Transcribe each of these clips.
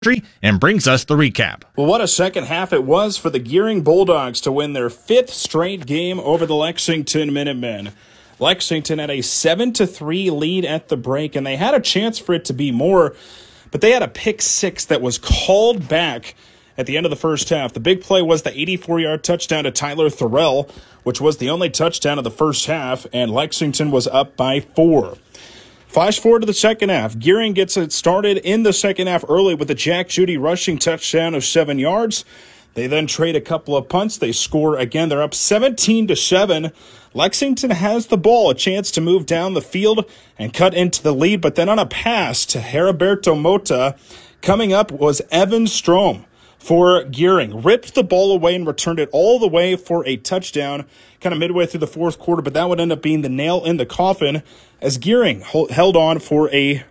and brings us the recap. Well, what a second half it was for the Gearing Bulldogs to win their 5th straight game over the Lexington Minutemen. Lexington had a 7-3 lead at the break, and they had a chance for it to be more, but they had a pick six that was called back at the end of the first half. The big play was the 84-yard touchdown to Tyler Thorell, which was the only touchdown of the first half, and Lexington was up by 4. Flash forward to the second half. Gearing gets it started in the second half early with a Jack Judy rushing touchdown of 7 yards. They then trade a couple of punts. They score again. They're up 17-7. Lexington has the ball, a chance to move down the field and cut into the lead, but then on a pass to Heriberto Mota, coming up was Evan Strom for Gearing. Ripped the ball away and returned it all the way for a touchdown kind of midway through the fourth quarter, but that would end up being the nail in the coffin as Gearing held on for a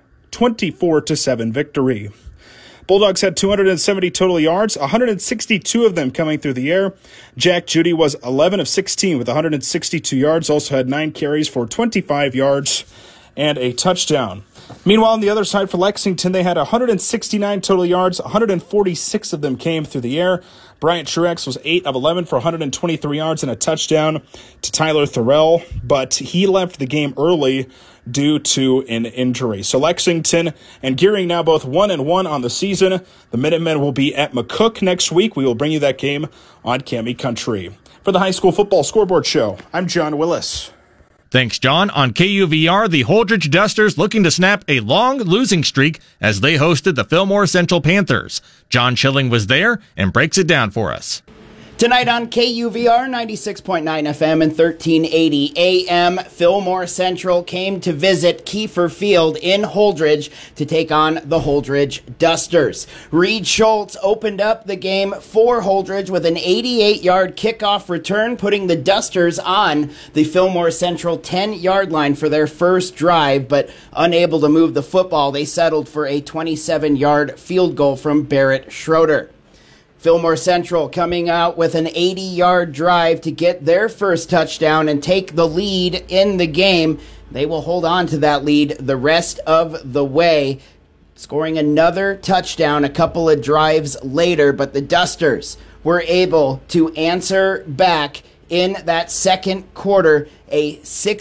24-7 victory. Bulldogs had 270 total yards, 162 of them coming through the air. Jack Judy was 11 of 16 with 162 yards, also had 9 carries for 25 yards and a touchdown. Meanwhile, on the other side for Lexington, they had 169 total yards, 146 of them came through the air. Bryant Truex was 8 of 11 for 123 yards and a touchdown to Tyler Thorell, but he left the game early due to an injury. So Lexington and Gearing now both 1-1 on the season. The Minutemen will be at McCook next week. We will bring you that game on Cami Country. For the High School Football Scoreboard Show, I'm John Willis. Thanks, John. On KUVR, the Holdridge Dusters looking to snap a long losing streak as they hosted the Fillmore Central Panthers. John Schilling was there and breaks it down for us. Tonight on KUVR 96.9 FM and 1380 AM, Fillmore Central came to visit Kiefer Field in Holdridge to take on the Holdridge Dusters. Reed Schultz opened up the game for Holdridge with an 88-yard kickoff return, putting the Dusters on the Fillmore Central 10-yard line for their first drive, but unable to move the football, they settled for a 27-yard field goal from Barrett Schroeder. Fillmore Central coming out with an 80-yard drive to get their first touchdown and take the lead in the game. They will hold on to that lead the rest of the way, scoring another touchdown a couple of drives later, but the Dusters were able to answer back in that second quarter, a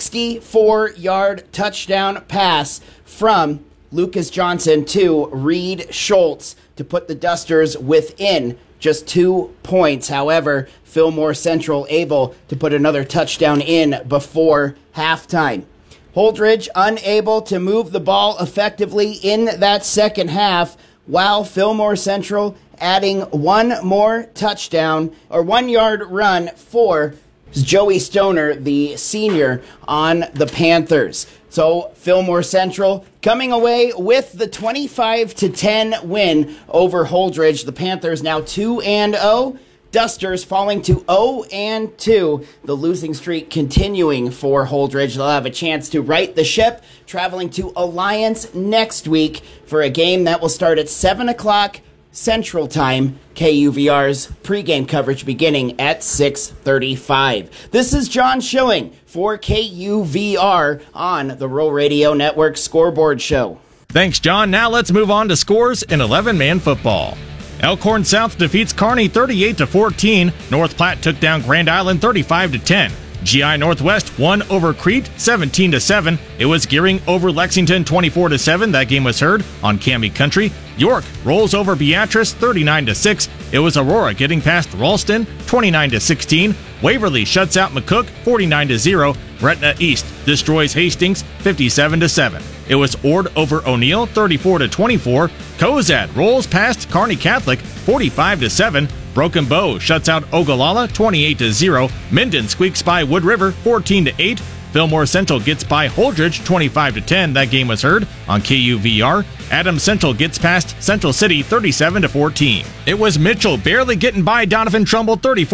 64-yard touchdown pass from Lucas Johnson to Reed Schultz to put the Dusters within just 2 points. However, Fillmore Central able to put another touchdown in before halftime. Holdridge unable to move the ball effectively in that second half, while Fillmore Central adding one more touchdown or 1-yard run for Joey Stoner, the senior, on the Panthers. So Fillmore Central coming away with the 25-10 win over Holdridge. The Panthers now 2-0. Dusters falling to 0-2. The losing streak continuing for Holdridge. They'll have a chance to right the ship, traveling to Alliance next week for a game that will start at 7 o'clock Central Time. KUVR's pregame coverage beginning at 6:35. This is John Schilling for KUVR on the Rural Radio Network Scoreboard Show. Thanks, John. Now let's move on to scores in 11-man football. Elkhorn South defeats Kearney 38-14. North Platte took down Grand Island 35-10. GI Northwest won over Crete 17-7. It was Gearing over Lexington 24-7. That game was heard on Cami Country. York rolls over Beatrice 39-6. It was Aurora getting past Ralston 29-16. Waverly shuts out McCook 49-0. Gretna East destroys Hastings 57-7. It was Ord over O'Neill 34-24. Cozad rolls past Kearney Catholic 45-7. Broken Bow shuts out Ogallala 28-0. Minden squeaks by Wood River 14-8. Fillmore Central gets by Holdridge 25-10. That game was heard on KUVR. Adams Central gets past Central City 37-14. It was Mitchell barely getting by Donovan Trumbull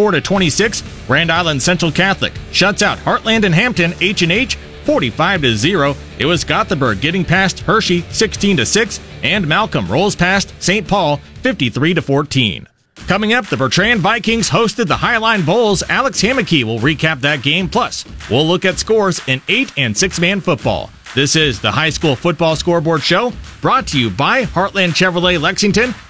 34-26. Grand Island Central Catholic shuts out Heartland and Hampton H&H 45-0. It was Gothenburg getting past Hershey 16-6, and Malcolm rolls past St. Paul 53-14. Coming up, the Bertrand Vikings hosted the Highline Bulls. Alex Hammocky will recap that game. Plus, we'll look at scores in 8- and 6-man football. This is the High School Football Scoreboard Show, brought to you by Heartland Chevrolet Lexington